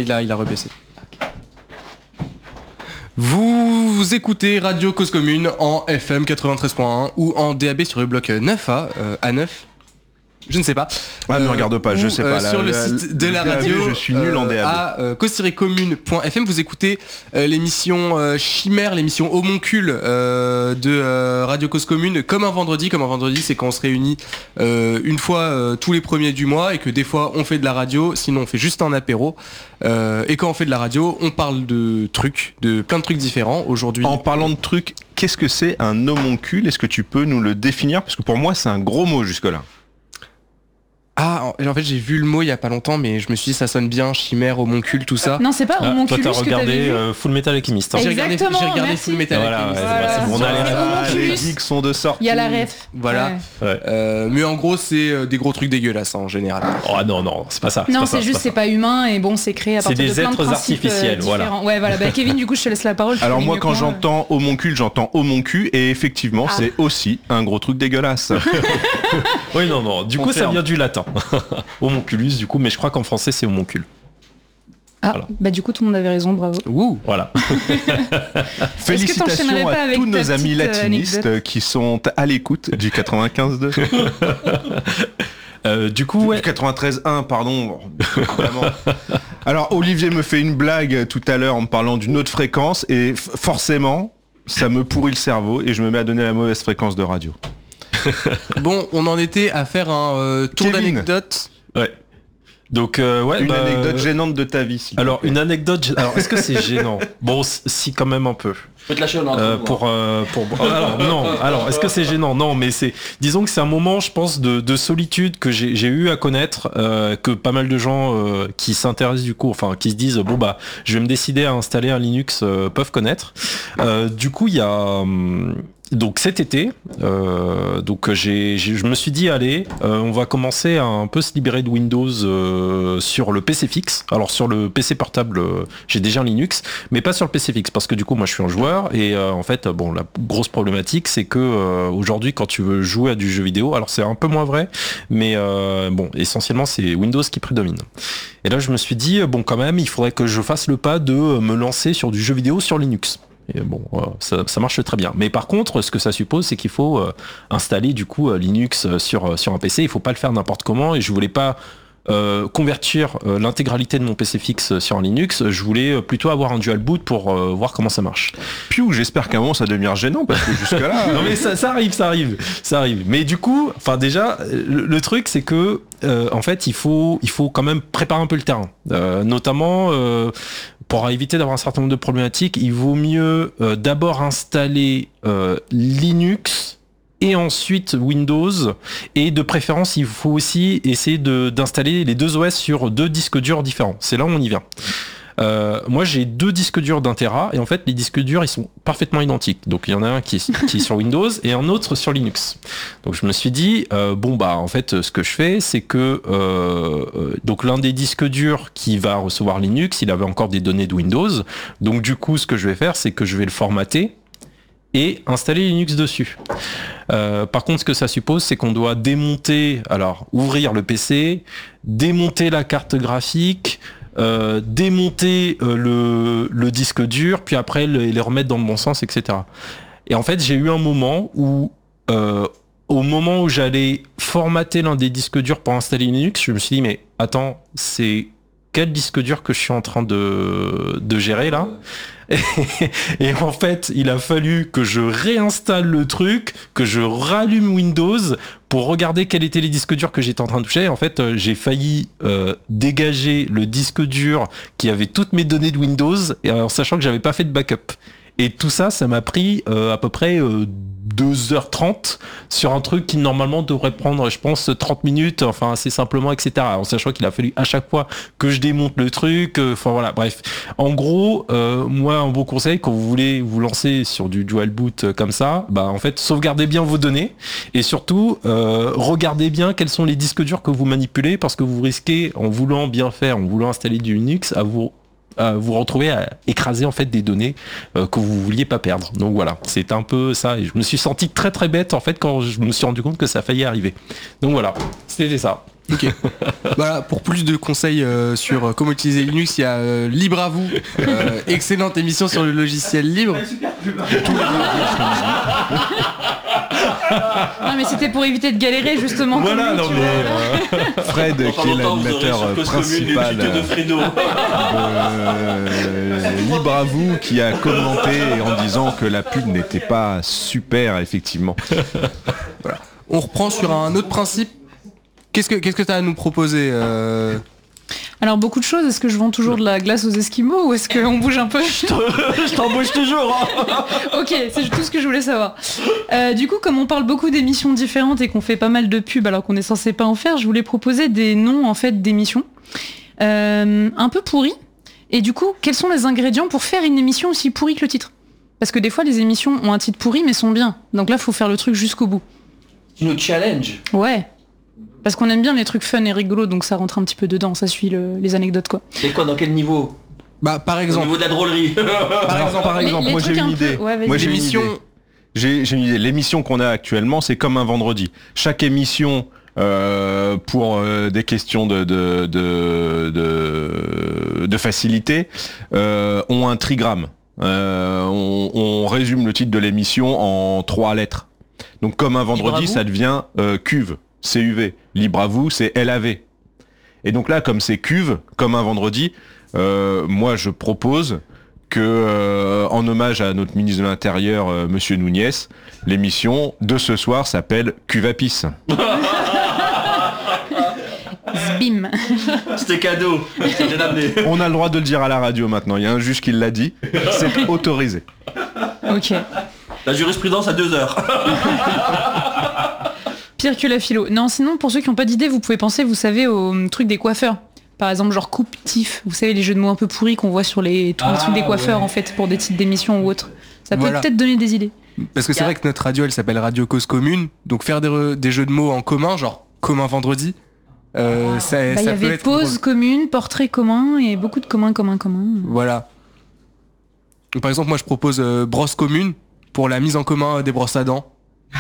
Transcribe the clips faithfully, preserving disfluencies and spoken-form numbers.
Il a, il a rebaissé. Vous écoutez Radio Cause Commune en F M quatre-vingt-treize point un ou en D A B sur le bloc neuf A, euh, A neuf. Je ne sais pas. Ah, ne euh, regarde pas, je sais pas. Euh, sur la, le la, site de la radio, je suis nul euh, en D A B. À euh, cause tiret commune point f m, vous écoutez euh, l'émission euh, Chimère, l'émission Homoncule euh, de euh, Radio Cause Commune, comme un vendredi. Comme un vendredi, c'est quand on se réunit euh, une fois euh, tous les premiers du mois et que des fois on fait de la radio, sinon on fait juste un apéro. Euh, et quand on fait de la radio, on parle de trucs, de plein de trucs différents. Aujourd'hui, en parlant de trucs, qu'est-ce que c'est un homoncule ? Est-ce que tu peux nous le définir ? Parce que pour moi, c'est un gros mot jusque-là. Ah, en fait j'ai vu le mot il y a pas longtemps, mais je me suis dit ça sonne bien, chimère, homoncule, tout ça. Non, c'est pas homonculus. Ah, toi t'as que regardé euh, Full Metal Alchemist. Hein. J'ai regardé, j'ai regardé Full Metal voilà, Alchemist. Ouais, voilà, c'est bon, on a les, les geeks sont de sortie. Il y a la ref. Voilà. Ouais. Ouais. Euh, mais en gros c'est euh, des gros trucs dégueulasses hein, en général. Oh non non, c'est pas ça. Non, pas c'est ça, juste c'est c'est pas, pas humain et bon c'est créé à partir de plein de principes. C'est des êtres artificiels, euh, voilà. Ouais voilà. Bah Kevin, du coup je te laisse la parole. Alors moi quand j'entends homoncule, j'entends homoncule et effectivement ah. c'est aussi un gros truc dégueulasse. Oui non non. Du coup ça vient du latin. Homonculus du coup. Mais je crois qu'en français c'est homoncule. Ah, voilà. Bah du coup tout le monde avait raison, bravo. Ouh, voilà. Félicitations à tous nos amis latinistes anecdote qui sont à l'écoute du quatre-vingt-quinze deux. euh, du coup, ouais. Du quatre-vingt-treize un, pardon. Alors Olivier me fait une blague tout à l'heure en me parlant d'une autre fréquence et f- forcément ça me pourrit le cerveau et je me mets à donner la mauvaise fréquence de radio. Bon, on en était à faire un euh, tour Kevin. d'anecdotes. Ouais. Donc euh, ouais, une bah, anecdote gênante de ta vie. Si alors une anecdote. Alors est-ce que c'est gênant ? Bon, si quand même un peu. Je peux te lâcher un euh, pour euh, pour. Alors non. Alors est-ce que c'est gênant ? Non, mais c'est. Disons que c'est un moment, je pense, de, de solitude que j'ai, j'ai eu à connaître, euh, que pas mal de gens euh, qui s'intéressent du coup, enfin, qui se disent bon bah, je vais me décider à installer un Linux euh, peuvent connaître. Euh, du coup, il y a. Hum, Donc cet été, euh, donc j'ai, j'ai, je me suis dit allez, euh, on va commencer à un peu se libérer de Windows euh, sur le P C fixe. Alors sur le P C portable, euh, j'ai déjà un Linux, mais pas sur le P C fixe parce que du coup moi je suis un joueur et euh, en fait bon la grosse problématique c'est que euh, aujourd'hui quand tu veux jouer à du jeu vidéo, alors c'est un peu moins vrai, mais euh, bon essentiellement c'est Windows qui prédomine. Et là je me suis dit bon quand même il faudrait que je fasse le pas de me lancer sur du jeu vidéo sur Linux. Et bon, ça, ça marche très bien. Mais par contre, ce que ça suppose, c'est qu'il faut euh, installer du coup euh, Linux sur sur un P C. Il faut pas le faire n'importe comment. Et je voulais pas euh, convertir euh, l'intégralité de mon P C fixe sur un Linux. Je voulais plutôt avoir un dual boot pour euh, voir comment ça marche. Piou, j'espère qu'à un moment ça devient gênant parce que jusque là. Non mais ça, ça arrive, ça arrive, ça arrive. Mais du coup, enfin déjà, le, le truc c'est que euh, en fait, il faut il faut quand même préparer un peu le terrain, euh, notamment. Euh, Pour éviter d'avoir un certain nombre de problématiques, il vaut mieux euh, d'abord installer euh, Linux et ensuite Windows. Et de préférence, il faut aussi essayer de, d'installer les deux O S sur deux disques durs différents. C'est là où on y vient. Euh, moi j'ai deux disques durs d'un téra et en fait les disques durs ils sont parfaitement identiques, donc il y en a un qui est, qui est sur Windows et un autre sur Linux. Donc je me suis dit euh, bon bah en fait ce que je fais c'est que euh, euh, donc l'un des disques durs qui va recevoir Linux il avait encore des données de Windows, donc du coup ce que je vais faire c'est que je vais le formater et installer Linux dessus. Euh, par contre, ce que ça suppose, c'est qu'on doit démonter, alors ouvrir le P C, démonter la carte graphique, euh, démonter euh, le, le disque dur, puis après le, les remettre dans le bon sens, et cetera. Et en fait, j'ai eu un moment où, euh, au moment où j'allais formater l'un des disques durs pour installer Linux, je me suis dit, mais attends, c'est quel disque dur que je suis en train de, de gérer là ? Et, et en fait, il a fallu que je réinstalle le truc, que je rallume Windows pour regarder quels étaient les disques durs que j'étais en train de toucher. En fait, euh, j'ai failli euh, dégager le disque dur qui avait toutes mes données de Windows, et en sachant que j'avais pas fait de backup. Et tout ça, ça m'a pris euh, à peu près euh, deux heures trente sur un truc qui normalement devrait prendre, je pense, trente minutes, enfin assez simplement, et cetera. En sachant qu'il a fallu à chaque fois que je démonte le truc, enfin euh, voilà, bref. En gros, euh, moi, un bon conseil, quand vous voulez vous lancer sur du dual boot euh, comme ça, bah en fait, sauvegardez bien vos données et surtout, euh, regardez bien quels sont les disques durs que vous manipulez parce que vous risquez, en voulant bien faire, en voulant installer du Linux, à vous Euh, vous retrouvez à écraser en fait des données euh, que vous vouliez pas perdre. Donc voilà, c'est un peu ça. Et je me suis senti très très bête en fait quand je me suis rendu compte que ça faillit arriver. Donc voilà, c'était ça. Ok. Voilà, pour plus de conseils euh, sur euh, comment utiliser Linux, il y a euh, Libre à vous, euh, excellente émission sur le logiciel libre. Non mais c'était pour éviter de galérer justement. Voilà, non mais euh, Fred, qui est l'animateur principal de, de Libre à vous, qui a commenté en disant que la pub n'était pas super, effectivement. Voilà. On reprend sur un autre principe. Qu'est-ce que qu'est-ce que t'as à nous proposer euh... Alors beaucoup de choses. Est-ce que je vends toujours de la glace aux Esquimaux ou est-ce qu'on bouge un peu? Je t'embauche toujours. Hein. Ok, c'est tout ce que je voulais savoir. Euh, du coup, comme on parle beaucoup d'émissions différentes et qu'on fait pas mal de pubs alors qu'on est censé pas en faire, je voulais proposer des noms en fait d'émissions euh, un peu pourries. Et du coup, quels sont les ingrédients pour faire une émission aussi pourrie que le titre? Parce que des fois, les émissions ont un titre pourri mais sont bien. Donc là, faut faire le truc jusqu'au bout. Tu nous challenge. Ouais. Parce qu'on aime bien les trucs fun et rigolos, donc ça rentre un petit peu dedans, ça suit le, les anecdotes quoi. Et quoi, dans quel niveau? Bah par exemple. Au niveau de la drôlerie. Par exemple, par exemple, les, les moi j'ai une idée. Peu... Ouais, moi j'ai une L'émission... idée. J'ai, j'ai une idée. L'émission qu'on a actuellement, c'est comme un vendredi. Chaque émission, euh, pour euh, des questions de de de de, de facilité, euh, ont un trigramme. Euh, on, on résume le titre de l'émission en trois lettres. Donc comme un vendredi, ça devient euh, cuve. C U V. Libre à vous, c'est L A V. Et donc là, comme c'est cuve, comme un vendredi, euh, moi je propose que, euh, en hommage à notre ministre de l'Intérieur, euh, Monsieur Nouniès, l'émission de ce soir s'appelle Cuve à pisse. Bim. C'était cadeau. C'était amené. On a le droit de le dire à la radio maintenant. Il y a un juge qui l'a dit. C'est autorisé. Ok. La jurisprudence à deux heures. Pire que la philo. Non, sinon, pour ceux qui n'ont pas d'idée, vous pouvez penser, vous savez, au truc des coiffeurs. Par exemple, genre coupe-tif. Vous savez, les jeux de mots un peu pourris qu'on voit sur les, tous les ah, trucs des coiffeurs, ouais. En fait, pour des titres d'émissions ou autres. Ça peut voilà. Peut-être donner des idées. Parce que c'est vrai que notre radio, elle s'appelle Radio Cause Commune. Donc faire des, re- des jeux de mots en commun, genre commun vendredi, euh, ça, bah, ça y peut avait être... pause commune, portrait commun et beaucoup de communs, communs, communs. Voilà. Donc, par exemple, moi, je propose euh, brosse commune pour la mise en commun des brosses à dents.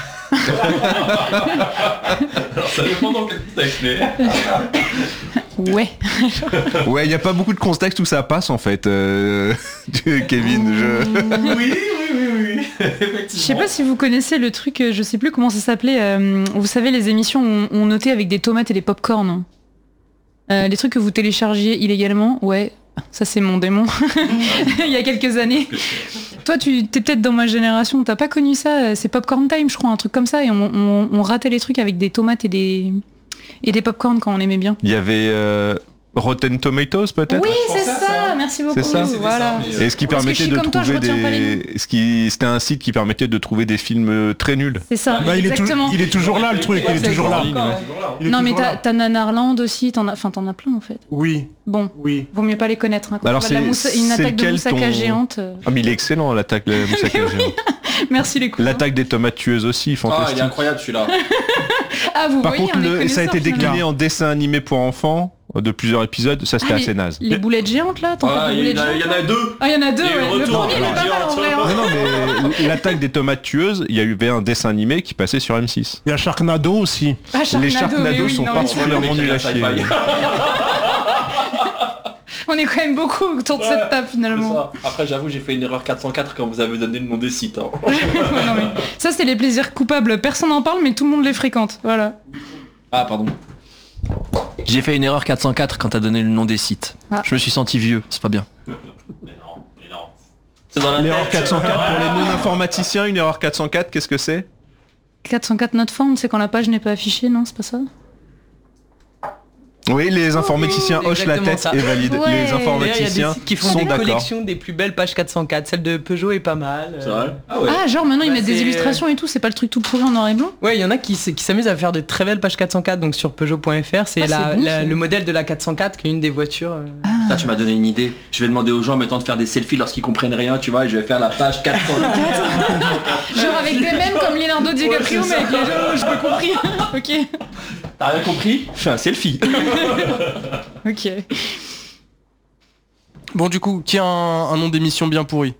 Alors, ça dépend dans quel contexte, mais... Ouais. Ouais, il n'y a pas beaucoup de contexte où ça passe en fait, euh... Kevin. Je... Oui, oui, oui, oui. Je sais pas si vous connaissez le truc, je sais plus comment ça s'appelait. Euh, vous savez les émissions où on notait avec des tomates et des pop-corn. Euh, les trucs que vous téléchargiez illégalement, ouais. Ça c'est mon démon. Il y a quelques années. Toi tu t'es peut-être dans ma génération, t'as pas connu ça, c'est Popcorn Time je crois, un truc comme ça, et on, on, on ratait les trucs avec des tomates et des et des popcorn quand on aimait bien. Il y avait euh, Rotten Tomatoes peut-être. Oui c'est ça, ça, merci beaucoup. C'est ça. Voilà. Et ce qui permettait de trouver toi, des, ce qui c'était un site qui permettait de trouver des films très nuls. C'est ça. Bah, il, exactement. Est tu... il est toujours là le truc, il est toujours là. Il est non toujours mais t'as, t'as Nanarland aussi, t'en as, enfin t'en as plein en fait. Oui. Bon. Oui. Vaut mieux pas les connaître. Hein, bah alors c'est, moussa, une c'est attaque de moussaka ton... géante. Ah mais il est excellent l'attaque de moussaka géante. Merci les coups. L'attaque des tomates tueuses aussi, fantastique. Ah il est incroyable celui-là. Ah vous Par voyez, contre le, ça a été décliné en dessin animé pour enfants de plusieurs épisodes, ça c'était ah, assez les, naze. Les boulettes géantes là, t'en ah, il y, y en a deux. Ah il y en a deux, ouais. Le premier il est pas mal en vrai. Non, non mais l'attaque des tomates tueuses, il y a eu un dessin animé qui passait sur M six. Il y a Sharknado aussi. Ah, Sharknado, les Sharknado oui, sont non, particulièrement nuls à chier. On est quand même beaucoup autour de cette table finalement. Après j'avoue j'ai fait une erreur quatre cent quatre quand vous avez donné le nom des sites. Hein. Ouais, non, mais ça c'est les plaisirs coupables, personne n'en parle mais tout le monde les fréquente, voilà. Ah pardon. J'ai fait une erreur quatre cent quatre quand t'as donné le nom des sites. Ah. Je me suis senti vieux, c'est pas bien. Mais non, mais non. C'est dans la l'erreur quatre cent quatre pour les non-informaticiens, une erreur quatre cent quatre, qu'est-ce que c'est? quatre cent quatre notre forme, c'est quand la page n'est pas affichée, non c'est pas ça? Oui, les informaticiens oh, oui, hochent la tête ça. Et valident. Ouais. Les informaticiens qui font sont des d'accord. collections des plus belles pages quatre cent quatre. Celle de Peugeot est pas mal. C'est vrai ah, ouais. ah, genre maintenant bah, ils mettent c'est... des illustrations et tout, c'est pas le truc tout pourri en noir et blanc? Ouais, il y en a qui, qui s'amusent à faire de très belles pages quatre cent quatre, donc sur Peugeot point F R, c'est, ah, la, c'est bon, la, le modèle de la quatre cent quatre qui est une des voitures. Euh... Ah. Là, tu m'as donné une idée. Je vais demander aux gens maintenant de faire des selfies lorsqu'ils comprennent rien, tu vois, et je vais faire la page quatre cent quatre. Genre avec des mêmes comme Leonardo DiCaprio, ouais, mais avec les jeux, je peux compris. Ok. T'as rien compris? Je fais un selfie. Ok. Bon du coup, qui a un, un nom d'émission bien pourri?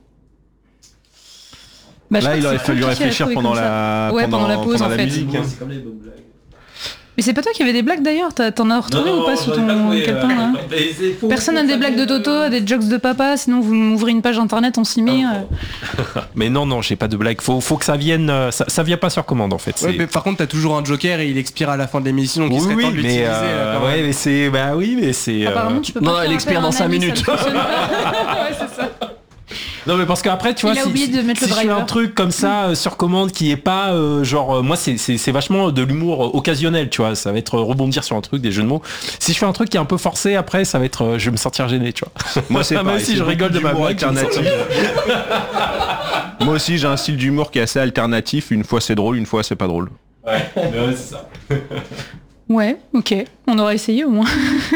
Bah, là il aurait fallu réfléchir pendant la, ouais, pendant, pendant la pause pendant en la fait. musique. Hein. C'est comme les bonnes blagues. Mais c'est pas toi qui avais des blagues d'ailleurs, T'as- t'en as retrouvé Non, ou pas non, sous j'en ai ton pas trouvé, calepin euh, là mais c'est faux, Personne faux, n'a des ça blagues de vient Toto, des jokes de papa, sinon vous m'ouvrez une page internet, on s'y met. euh. Mais non, non, j'ai pas de blague. Faut, faut que ça vienne. euh, Ça, ça vient pas sur commande en fait. Ouais, c'est- mais par contre, t'as toujours un joker et il expire à la fin de l'émission, donc il Oui, serait oui, temps de l'utiliser. mais, euh, euh, quand même. ouais, mais c'est, bah oui, mais c'est. euh, Apparemment, tu peux non, pas. elle faire expire appel à dans un cinq ami, minutes. ça ne fonctionne pas. Ouais, c'est ça. Non, mais parce qu'après, tu vois, Il a si, oublié de si- mettre si le je fais driver. un truc comme ça euh, sur commande qui est pas euh, genre, euh, moi, c'est, c'est, c'est vachement de l'humour euh, occasionnel, tu vois. Ça va être euh, rebondir sur un truc, des jeux de mots. Si je fais un truc qui est un peu forcé, après, ça va être, euh, je vais me sentir gêné, tu vois. Moi, c'est Même pareil, si c'est je rigole de beaucoup ma d'humour blague, je me sens alternatif. Moi aussi, j'ai un style d'humour qui est assez alternatif. Une fois c'est drôle, une fois c'est pas drôle. Ouais, ouais, c'est ça. Ouais, ok. On aura essayé au moins.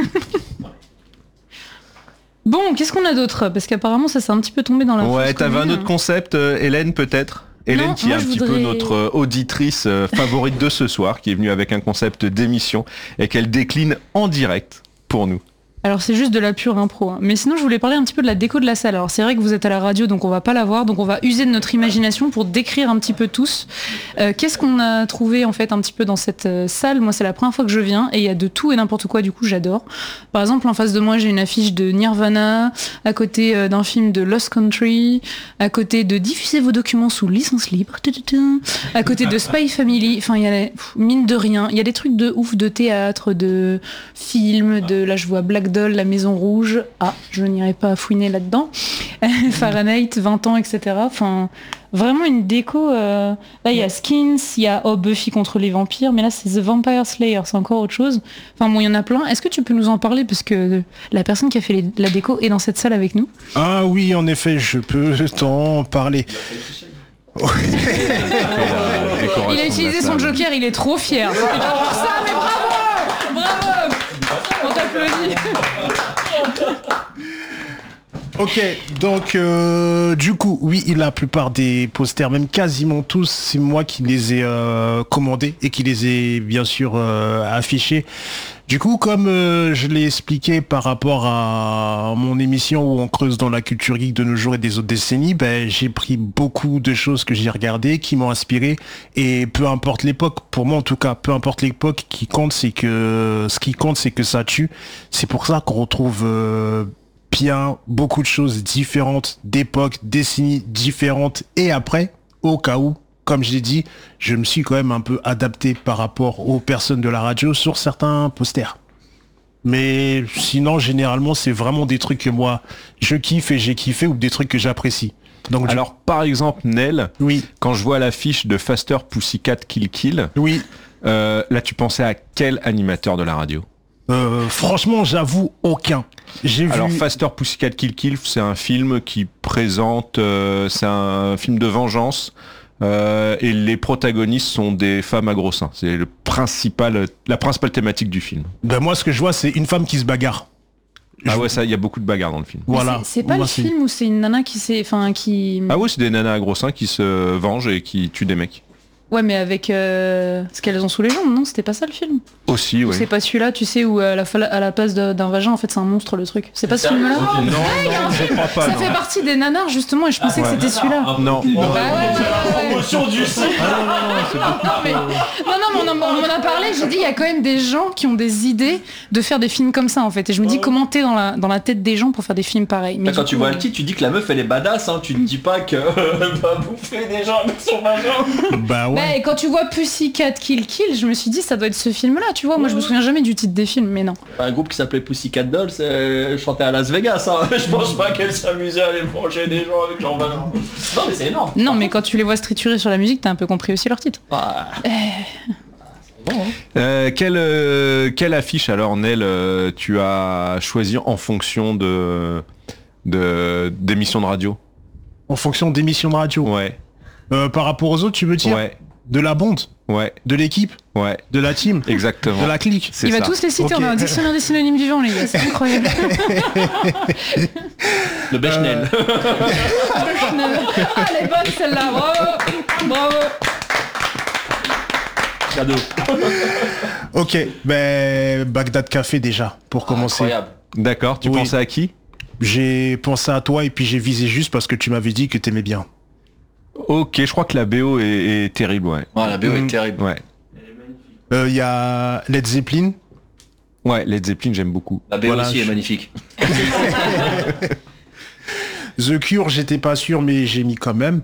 Bon, qu'est-ce qu'on a d'autre? Parce qu'apparemment, ça s'est un petit peu tombé dans la. Ouais, fosse t'avais un commune. autre concept, euh, Hélène peut-être Hélène Non, qui moi, est un je petit peu voudrais- notre euh, auditrice euh, favorite de ce soir, qui est venue avec un concept d'émission et qu'elle décline en direct pour nous. Alors c'est juste de la pure impro. hein. Mais sinon je voulais parler un petit peu de la déco de la salle. Alors c'est vrai que vous êtes à la radio donc on va pas la voir. Donc on va user de notre imagination pour décrire un petit peu tous. Euh, Qu'est-ce qu'on a trouvé en fait un petit peu dans cette euh, salle? Moi c'est la première fois que je viens et il y a de tout et n'importe quoi, du coup j'adore. Par exemple en face de moi j'ai une affiche de Nirvana, à côté euh, d'un film de Lost Country, à côté de Diffusez vos documents sous licence libre, à côté de Spy Family. Enfin il y a les- pff, mine de rien, il y a des trucs de ouf, de théâtre, de films, de là je vois Black Doll, La Maison Rouge, ah, je n'irai pas fouiner là-dedans, Fahrenheit, vingt ans, et cetera. Enfin, vraiment une déco. euh, Là, il y a Skins, il y a oh, Buffy contre les vampires, mais là, c'est The Vampire Slayer, c'est encore autre chose. Enfin, bon, il y en a plein. Est-ce que tu peux nous en parler? Parce que la personne qui a fait les- la déco est dans cette salle avec nous. Ah oui, en effet, je peux t'en parler. Il a utilisé son joker, il est trop fier. C'était pas pour ça, mais bravo! Bravo! On t'applaudit. Ok, donc euh, du coup, oui, la plupart des posters, même quasiment tous, c'est moi qui les ai euh, commandés et qui les ai bien sûr euh, affichés. Du coup, comme euh, je l'ai expliqué par rapport à mon émission où on creuse dans la culture geek de nos jours et des autres décennies, ben, j'ai pris beaucoup de choses que j'ai regardées, qui m'ont inspiré, et peu importe l'époque, pour moi en tout cas, peu importe l'époque, qui compte, c'est que ce qui compte, c'est que ça tue. C'est pour ça qu'on retrouve euh, bien beaucoup de choses différentes, d'époques, décennies différentes, et après, au cas où, comme je l'ai dit, je me suis quand même un peu adapté par rapport aux personnes de la radio sur certains posters. Mais sinon, généralement, c'est vraiment des trucs que moi, je kiffe et j'ai kiffé, ou des trucs que j'apprécie. Donc, du- Alors par exemple, Nel, oui, quand je vois l'affiche de Faster Pussycat Kill Kill, oui. euh, là tu pensais à quel animateur de la radio? Euh, franchement, j'avoue, aucun. J'ai vu... Alors Faster Pussycat Kill Kill, c'est un film qui présente, euh, c'est un film de vengeance. Euh, et les protagonistes sont des femmes à gros seins. C'est le principal, la principale thématique du film. Ben moi, ce que je vois, c'est une femme qui se bagarre. Ah Je- ouais, ça, il y a beaucoup de bagarres dans le film. Voilà. C'est c'est pas Moi, le c'est- film où c'est une nana qui s'est, enfin qui. Ah ouais, c'est des nanas à gros seins qui se vengent et qui tuent des mecs. Ouais, mais avec euh, ce qu'elles ont sous les jambes, non? C'était pas ça le film? Aussi, Ou ouais. c'est pas celui-là, tu sais, où à la, fa- à la place de- d'un vagin, en fait, c'est un monstre le truc. C'est pas ce film-là? Non, non, je crois pas. Ça non. fait partie des nanars justement, et je pensais que c'était celui-là. Non, non, Bah ouais, ouais, ouais. Non, mais, non, non, mais on en, on en a parlé, j'ai dit, il y a quand même des gens qui ont des idées de faire des films comme ça, en fait. Et je me dis, comment t'es dans la, dans la tête des gens pour faire des films pareils? Mais Quand du tu coup, vois le titre, tu dis que la meuf elle est badass, hein. Tu te dis pas que va bouffer des gens avec son vagin. Bah ouais. Bah, et quand tu vois Pussycat Kill Kill, je me suis dit, ça doit être ce film-là, tu vois. Moi, je me souviens jamais du titre des films, mais non. Un groupe qui s'appelait Pussycat Dolls euh, chantait à Las Vegas, hein. Je pense pas qu'elle s'amusait à aller manger des gens avec leur vagin. Non mais c'est énorme. Non, mais quand tu les vois striturer sur la musique, t'as un peu compris aussi leur titre. Ah. Euh, quelle, euh, quelle affiche alors, Nel, euh, tu as choisi en fonction de de- d'émissions de radio? En fonction d'émissions de radio. Ouais, Euh, par rapport aux autres, tu veux dire? ouais, De la bande? ouais, De l'équipe? ouais, De la team? exactement. De la clique? C'est Il va ça. tous les citer, Ok. on a un dictionnaire des synonymes vivants, les gars, c'est incroyable. Le Bechdel. Ah, elle est bonne celle-là, bravo. Bravo. Cadeau. Ok, ben Bagdad Café déjà, pour commencer. Incroyable. D'accord, tu Oui. pensais à qui? J'ai pensé à toi et puis j'ai visé juste parce que tu m'avais dit que t'aimais bien. Ok, je crois que la B O est, est terrible, ouais. Ouais, la B O Mm. est terrible. Ouais. Il euh, y a Led Zeppelin. Ouais, Led Zeppelin, j'aime beaucoup. La B O Voilà, aussi je- est magnifique. The Cure, j'étais pas sûr, mais j'ai mis quand même.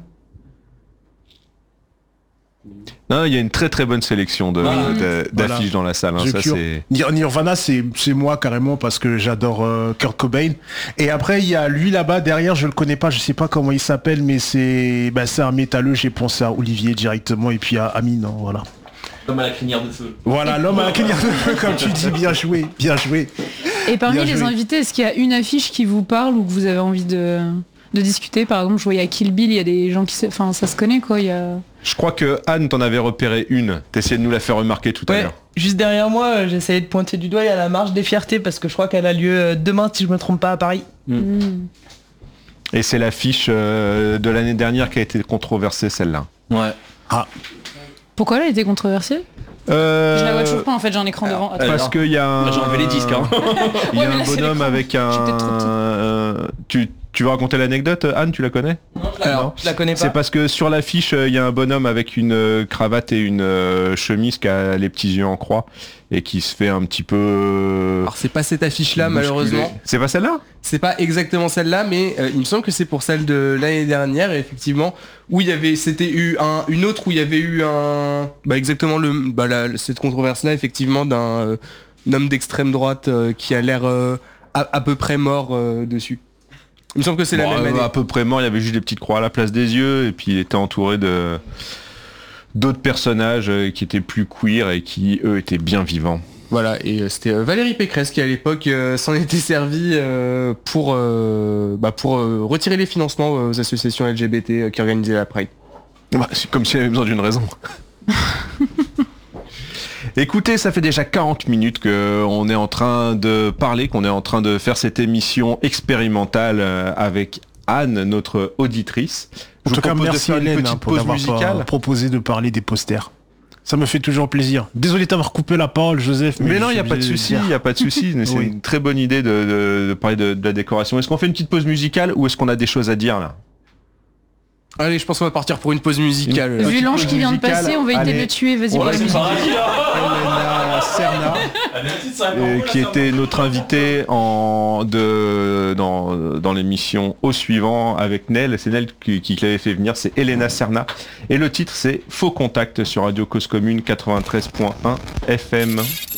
Non, il y a une très très bonne sélection de, Voilà. de- d'affiches Voilà. dans la salle. hein, The ça, Cure. c'est... Nir- Nirvana, c'est c'est moi carrément parce que j'adore euh, Kurt Cobain. Et après, il y a lui là-bas derrière, je le connais pas, je sais pas comment il s'appelle, mais c'est bah, c'est un métalleux. J'ai pensé à Olivier directement et puis à Amine. Hein, voilà. Comme à la crinière de feu. Voilà, l'homme à la crinière de feu, comme tu dis, bien joué, bien joué. Et parmi Bien les joué. invités, est-ce qu'il y a une affiche qui vous parle ou que vous avez envie de, de discuter? Par exemple, je voyais à Kill Bill, il y a des gens qui... se- Enfin, ça se connaît, quoi. Il y a... Je crois que Anne, t'en avait repéré une. T'essayais de nous la faire remarquer tout à Ouais, l'heure. juste derrière moi, euh, j'essayais de pointer du doigt, il y a la marche des fiertés parce que je crois qu'elle a lieu euh, demain si je me trompe pas à Paris. Hmm. Et c'est l'affiche euh, de l'année dernière qui a été controversée, celle-là. Ouais. Pourquoi elle a été controversée? Euh, Je la vois toujours pas, en fait, j'ai un écran devant. Attends. Parce Alors, qu'il y a un... Moi, j'ai enlevé les disques. Hein. Il y a Ouais, mais un là, c'est bonhomme l'écran. avec un... Je suis peut-être trop petite. euh, tu, tu veux raconter l'anecdote, Anne, tu la connais? Alors, je la connais pas. C'est parce que sur l'affiche, euh, il y a un bonhomme avec une euh, cravate et une euh, chemise qui a les petits yeux en croix et qui se fait un petit peu... euh, Alors c'est pas cette affiche-là bousculer. malheureusement. C'est pas celle-là? C'est pas exactement celle-là, mais euh, il me semble que c'est pour celle de l'année dernière, effectivement, où il y avait, c'était eu un, une autre où il y avait eu un, bah exactement le, bah la- cette controverse-là, effectivement, d'un euh, un homme d'extrême droite euh, qui a l'air euh, à, à peu près mort euh, dessus. Il me semble que c'est la Bon, même euh, année. à peu près mort, il y avait juste des petites croix à la place des yeux et puis il était entouré de d'autres personnages euh, qui étaient plus queer et qui eux étaient bien vivants. Voilà, et euh, c'était euh, Valérie Pécresse qui à l'époque euh, s'en était servi euh, pour, euh, bah, pour euh, retirer les financements aux associations L G B T euh, qui organisaient la Pride. Bah, c'est comme si elle avait besoin d'une raison. Écoutez, ça fait déjà quarante minutes qu'on est en train de parler, qu'on est en train de faire cette émission expérimentale euh, avec Anne, notre auditrice. En Je tout vous cas, propose de merci faire une Hélène hein, petite pour pause avoir musicale. proposé de parler des posters. Ça me fait toujours plaisir. Désolé d'avoir coupé la parole, Joseph. Mais non, je il n'y a suis pas de obligé souci, le il dire. n'y a pas de souci. Mais c'est Oui. une très bonne idée de, de- de parler de, de la décoration. Est-ce qu'on fait une petite pause musicale ou est-ce qu'on a des choses à dire là? Allez, je pense qu'on va partir pour une pause musicale. Une- Vu petite l'ange pause qui vient de musicale. passer, on va éviter Allez. de le tuer. Vas-y, Ouais, pour la c'est musique. Elena Serna, Euh, qui était notre invité en de dans, dans l'émission Au suivant avec Nel. C'est Nel qui, qui l'avait fait venir, c'est Elena Serna. Et le titre c'est Faux Contact sur Radio Cause Commune quatre-vingt-treize point un F M.